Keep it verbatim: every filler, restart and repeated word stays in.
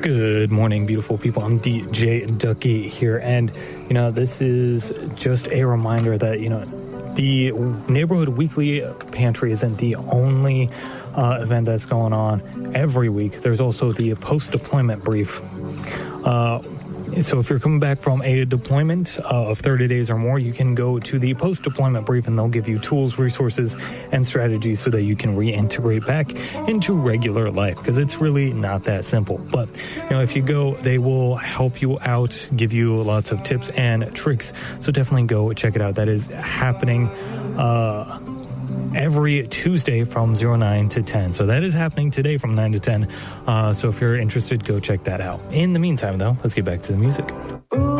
Good morning, beautiful people. I'm D J Ducky here, and, you know, this is just a reminder that, you know, the Neighborhood Weekly Pantry isn't the only uh, event that's going on every week. There's also the post-deployment brief. Uh, so if you're coming back from a deployment uh, of thirty days or more, you can go to the post-deployment brief, and they'll give you tools, resources, and strategies so that you can reintegrate back into regular life, because it's really not that simple. But, you know, if you go, they will help you out, give you lots of tips and tricks. So definitely go check it out. That is happening uh every Tuesday from zero nine to ten. So that is happening today from nine to ten. Uh, so if you're interested, go check that out. In the meantime, though, let's get back to the music. Ooh.